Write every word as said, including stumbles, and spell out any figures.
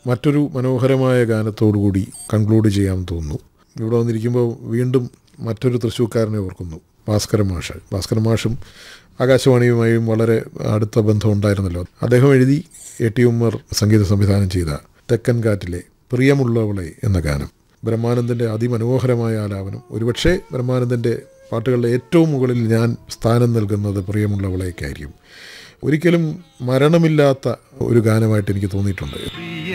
മറ്റൊരു മനോഹരമായ ഗാനത്തോടുകൂടി കൺക്ലൂഡ് ചെയ്യാമെന്ന് തോന്നുന്നു. ഇവിടെ വന്നിരിക്കുമ്പോൾ വീണ്ടും മറ്റൊരു തൃശ്ശൂർക്കാരനെ ഓർക്കുന്നു, ഭാസ്കരൻ മാഷ്. ഭാസ്കരൻ മാഷും ആകാശവാണിയുമായും വളരെ അടുത്ത ബന്ധം ഉണ്ടായിരുന്നല്ലോ. അദ്ദേഹം എഴുതി എ ടി ഉമ്മർ സംഗീത സംവിധാനം ചെയ്ത തെക്കൻ കാറ്റിലെ പ്രിയമുള്ളവളെ എന്ന ഗാനം, ബ്രഹ്മാനന്ദൻ്റെ അതിമനോഹരമായ ആലാപനം. ഒരുപക്ഷെ ബ്രഹ്മാനന്ദൻ്റെ പാട്ടുകളുടെ ഏറ്റവും മുകളിൽ ഞാൻ സ്ഥാനം നൽകുന്നത് പ്രിയമുള്ളവളേക്കായിരിക്കും. ഒരിക്കലും മരണമില്ലാത്ത ഒരു ഗാനമായിട്ട് എനിക്ക് തോന്നിയിട്ടുണ്ട്.